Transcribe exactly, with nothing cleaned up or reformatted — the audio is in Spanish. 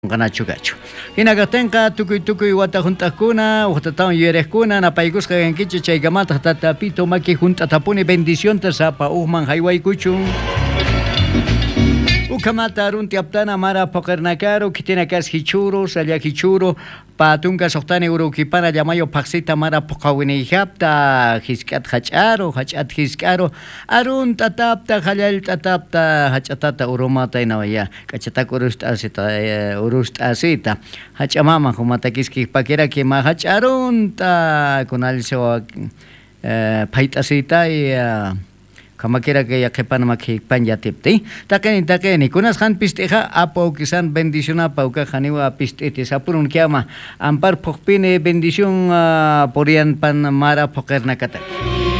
Ganachu gacho. Hinagatenka tukuy tukuy wata juntakuna, uhtatawn yereskuna, napaykusqa gankichu chaykamanta tatapito maki juntatapuni bendición tasapa uhman hayway kuchun. Ukamata arunti aptana mara pokernakaro, kitina kas hichuro, salya hichuro, patunka sohtani urukipana llamayo paxita mara pokawini hapta, hiskat hacharo, hachat hiskaro, arun tatapta, halal tatapta, hachatata urumata inawaya, kachatak urust asita, urust asita, hachamama, humatakiski pakera que ma hacharun ta, kunal sewa, paitasita y kama kira que ya kepan maki panja tipti takeni takeni kunas han pisteja apo kisan bendición apa ka haniwa pistete sapurun kiama ampar pokpine bendición porian pan mara pokerna kata